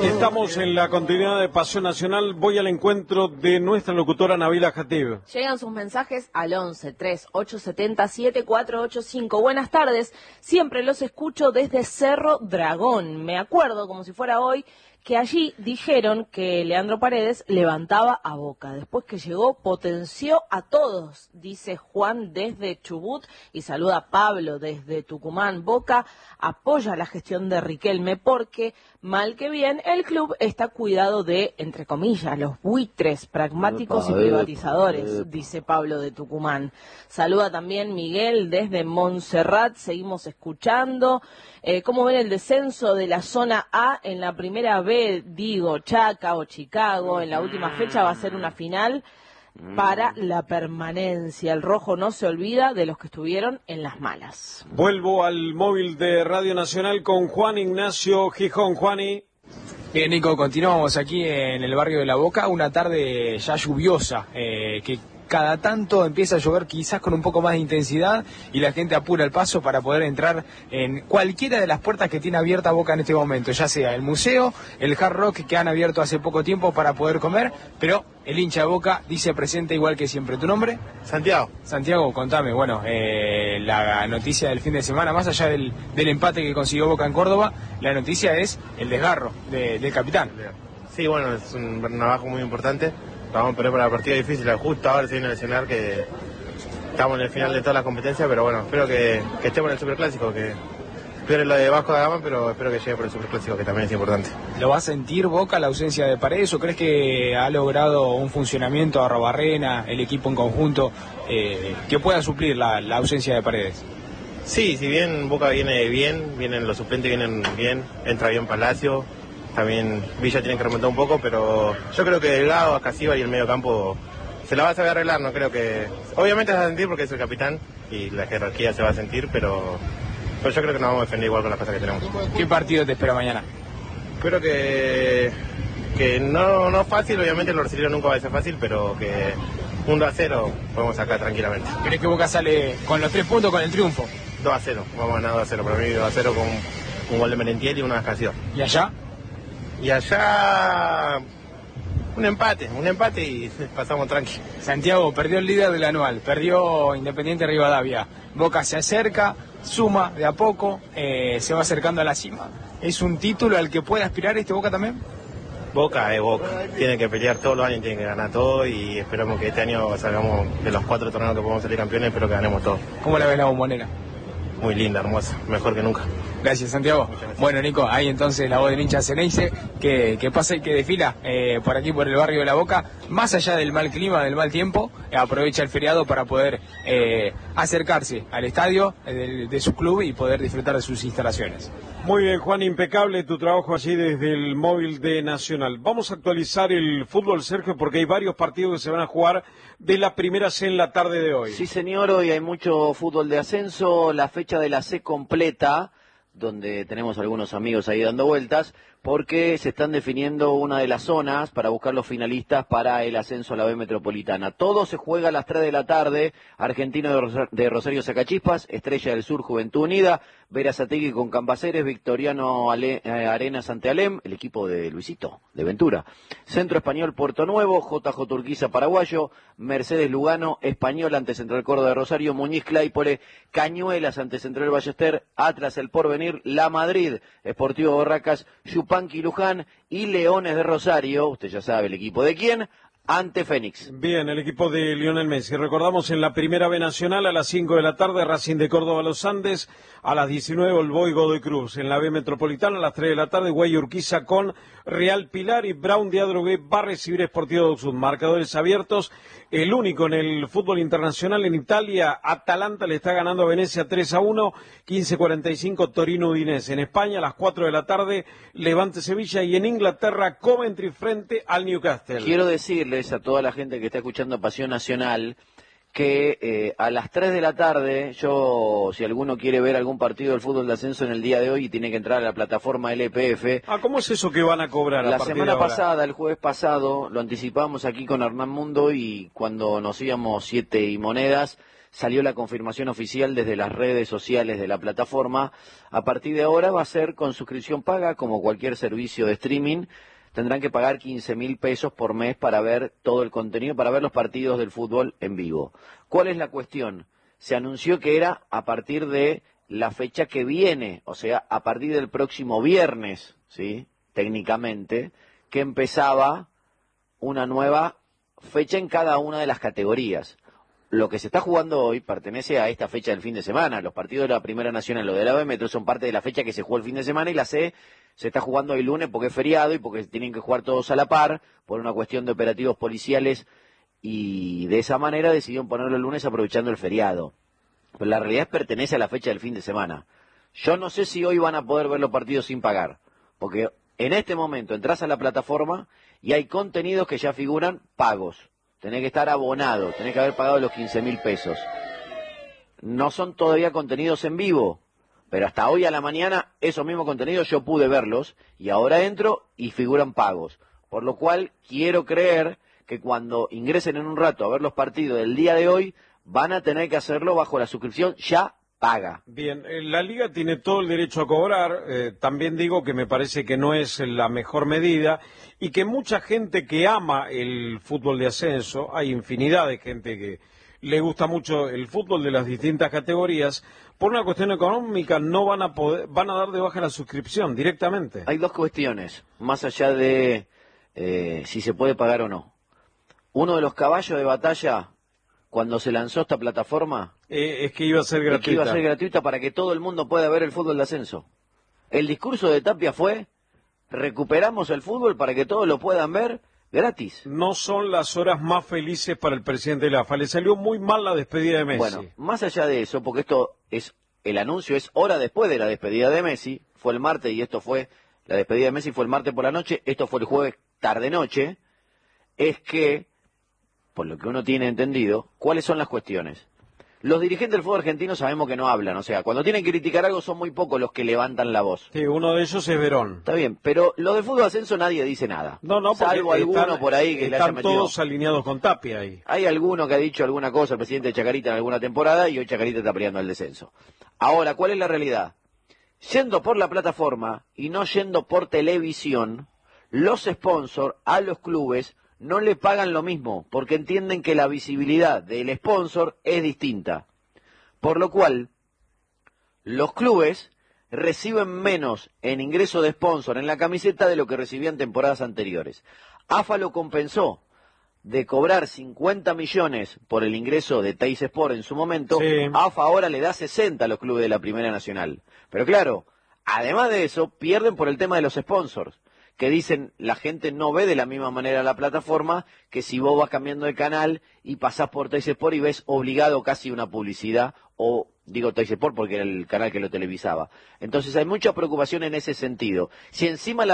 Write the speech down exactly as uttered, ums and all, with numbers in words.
Estamos en la continuidad de Pasión Nacional. Voy al encuentro de nuestra locutora Nabila Jatib. Llegan sus mensajes al once, tres, ocho siete cero, siete cuatro ocho cinco. Buenas tardes, siempre los escucho desde Cerro Dragón. Me acuerdo, como si fuera hoy, que allí dijeron que Leandro Paredes levantaba a Boca. Después que llegó, potenció a todos, dice Juan desde Chubut, y saluda a Pablo desde Tucumán. Boca apoya la gestión de Riquelme porque, mal que bien, el club está cuidado de, entre comillas, los buitres pragmáticos y privatizadores, dice Pablo de Tucumán. Saluda también Miguel desde Montserrat, seguimos escuchando. Eh, ¿Cómo ven el descenso de la zona A en la primera B? Digo, Chaca o Chicago, en la última fecha va a ser una final para la permanencia. El rojo no se olvida de los que estuvieron en las malas. Vuelvo al móvil de Radio Nacional con Juan Ignacio Gijón. Juani. Bien, Nico, continuamos aquí en el barrio de La Boca, una tarde ya lluviosa, eh, que cada tanto empieza a llover quizás con un poco más de intensidad y la gente apura el paso para poder entrar en cualquiera de las puertas que tiene abierta Boca en este momento, ya sea el museo, el Hard Rock que han abierto hace poco tiempo para poder comer, pero el hincha de Boca dice presente igual que siempre. ¿Tu nombre? Santiago. Santiago, contame, bueno, eh, la noticia del fin de semana, más allá del, del empate que consiguió Boca en Córdoba, la noticia es el desgarro de, del capitán. Sí, bueno, es un trabajo muy importante. Vamos a poner para la partida difícil, justo ahora se viene a lesionar, que estamos en el final de todas las competencias, pero bueno, espero que, que estemos en el Superclásico, que espero lo de Vasco da Gama, pero espero que llegue por el Superclásico, que también es importante. ¿Lo va a sentir Boca la ausencia de Paredes o crees que ha logrado un funcionamiento a Arrobarrena, el equipo en conjunto, eh, que pueda suplir la, la ausencia de Paredes? Sí, si bien Boca viene bien, vienen los suplentes vienen bien, entra bien Palacio. También Villa tiene que remontar un poco, pero yo creo que Delgado, Acasiva y el medio campo se la va a saber arreglar, no creo que... Obviamente se va a sentir porque es el capitán y la jerarquía se va a sentir, pero, pero yo creo que nos vamos a defender igual con las cosas que tenemos. ¿Qué partido te espera mañana? Espero que, que no, no fácil, obviamente el Orcillo nunca va a ser fácil, pero que un dos a cero podemos sacar tranquilamente. ¿Crees que Boca sale con los tres puntos, con el triunfo? dos a cero, vamos a ganar dos a cero, para mí dos a cero con un gol de Merentiel y una descansión. ¿Y allá? Y allá un empate, un empate y pasamos tranqui. Santiago, perdió el líder del anual, perdió Independiente Rivadavia. Boca se acerca, suma de a poco, eh, se va acercando a la cima. ¿Es un título al que puede aspirar este Boca también? Boca es Boca, tiene que pelear todos los años, tiene que ganar todo y esperamos que este año salgamos de los cuatro torneos que podemos salir campeones, espero que ganemos todo. ¿Cómo la ves la Bombonera? Muy linda, hermosa, mejor que nunca. Gracias, Santiago. Gracias. Bueno, Nico, ahí entonces la voz del hincha Ceneice, que, que pasa y que desfila eh, por aquí, por el barrio de La Boca, más allá del mal clima, del mal tiempo, eh, aprovecha el feriado para poder eh, acercarse al estadio eh, de, de su club y poder disfrutar de sus instalaciones. Muy bien, Juan, impecable tu trabajo allí desde el móvil de Nacional. Vamos a actualizar el fútbol, Sergio, porque hay varios partidos que se van a jugar de la primera C en la tarde de hoy. Sí, señor, hoy hay mucho fútbol de ascenso, la fecha de la C completa, donde tenemos algunos amigos ahí dando vueltas, porque se están definiendo una de las zonas para buscar los finalistas para el ascenso a la B Metropolitana. Todo se juega a las tres de la tarde, Argentino de, Ros de Rosario Sacachispas, Estrella del Sur Juventud Unida, Berazategui con Cambaceres, Victoriano Ale eh, Arenas ante Alem, el equipo de Luisito, de Ventura, Centro Español Puerto Nuevo, J J Urquiza Paraguayo, Mercedes Lugano, Español ante Central Córdoba de Rosario, Muñiz Claypole, Cañuelas ante Central Ballester, Atlas El Porvenir, La Madrid, Sportivo Barracas, Yupanqui Luján y Leones de Rosario, usted ya sabe el equipo de quién, ante Fénix. Bien, el equipo de Lionel Messi. Recordamos en la primera B Nacional a las cinco de la tarde, Racing de Córdoba Los Andes, a las diecinueve Olboy Godoy Cruz. En la B Metropolitana a las tres de la tarde, Güey Urquiza con Real Pilar y Brown de Adrogué va a recibir Sportivo Sud. Marcadores abiertos, el único en el fútbol internacional en Italia, Atalanta le está ganando a Venecia tres a uno, quince cuarenta y cinco Torino Udinese. En España a las cuatro de la tarde, Levante Sevilla y en Inglaterra, Coventry frente al Newcastle. Quiero decirles a toda la gente que está escuchando Pasión Nacional que eh, a las tres de la tarde, yo, si alguno quiere ver algún partido del fútbol de ascenso en el día de hoy, tiene que entrar a la plataforma L P F. Ah, ¿cómo es eso que van a cobrar? La a partir semana de ahora? pasada, el jueves pasado, lo anticipamos aquí con Hernán Mundo y cuando nos íbamos siete y monedas, salió la confirmación oficial desde las redes sociales de la plataforma. A partir de ahora va a ser con suscripción paga, como cualquier servicio de streaming. Tendrán que pagar quince mil pesos por mes para ver todo el contenido, para ver los partidos del fútbol en vivo. ¿Cuál es la cuestión? Se anunció que era a partir de la fecha que viene, o sea, a partir del próximo viernes, ¿sí? Técnicamente, que empezaba una nueva fecha en cada una de las categorías. Lo que se está jugando hoy pertenece a esta fecha del fin de semana. Los partidos de la Primera Nacional, lo de la B Metro, son parte de la fecha que se jugó el fin de semana, y la C se está jugando hoy lunes porque es feriado y porque tienen que jugar todos a la par por una cuestión de operativos policiales, y de esa manera decidieron ponerlo el lunes aprovechando el feriado. Pero la realidad pertenece a la fecha del fin de semana. Yo no sé si hoy van a poder ver los partidos sin pagar, porque en este momento entras a la plataforma y hay contenidos que ya figuran pagos. Tenés que estar abonado, tenés que haber pagado los quince mil pesos. No son todavía contenidos en vivo, pero hasta hoy a la mañana esos mismos contenidos yo pude verlos, y ahora entro y figuran pagos. Por lo cual quiero creer que cuando ingresen en un rato a ver los partidos del día de hoy, van a tener que hacerlo bajo la suscripción ya paga. Bien, eh, la Liga tiene todo el derecho a cobrar. Eh, también digo que me parece que no es la mejor medida, y que mucha gente que ama el fútbol de ascenso, hay infinidad de gente que le gusta mucho el fútbol de las distintas categorías, por una cuestión económica no van a poder, van a dar de baja la suscripción directamente. Hay dos cuestiones, más allá de eh, si se puede pagar o no. Uno de los caballos de batalla cuando se lanzó esta plataforma, eh, es que iba a ser gratuita. Es que iba a ser gratuita para que todo el mundo pueda ver el fútbol de ascenso. El discurso de Tapia fue: recuperamos el fútbol para que todos lo puedan ver gratis. No son las horas más felices para el presidente de la A F A. Le salió muy mal la despedida de Messi. Bueno, más allá de eso, porque esto es, el anuncio es hora después de la despedida de Messi, fue el martes y esto fue, la despedida de Messi fue el martes por la noche, esto fue el jueves tarde-noche, es que, por lo que uno tiene entendido, ¿cuáles son las cuestiones? Los dirigentes del fútbol argentino sabemos que no hablan, o sea, cuando tienen que criticar algo son muy pocos los que levantan la voz. Sí, uno de ellos es Verón. Está bien, pero lo del fútbol ascenso nadie dice nada. No, no, salvo alguno están, por ahí que le haya están metido. todos alineados con Tapia ahí. Hay alguno que ha dicho alguna cosa, el presidente de Chacarita en alguna temporada, y hoy Chacarita está peleando el descenso. Ahora, ¿cuál es la realidad? Yendo por la plataforma y no yendo por televisión, los sponsors a los clubes no le pagan lo mismo, porque entienden que la visibilidad del sponsor es distinta. Por lo cual, los clubes reciben menos en ingreso de sponsor en la camiseta de lo que recibían temporadas anteriores. A F A lo compensó. De cobrar cincuenta millones por el ingreso de Teis Sport en su momento, sí. A F A ahora le da sesenta a los clubes de la Primera Nacional. Pero claro, además de eso, pierden por el tema de los sponsors, que dicen la gente no ve de la misma manera la plataforma que si vos vas cambiando de canal y pasás por Teis Sport y ves obligado casi una publicidad, o digo Teis Sport porque era el canal que lo televisaba. Entonces hay mucha preocupación en ese sentido. Si encima la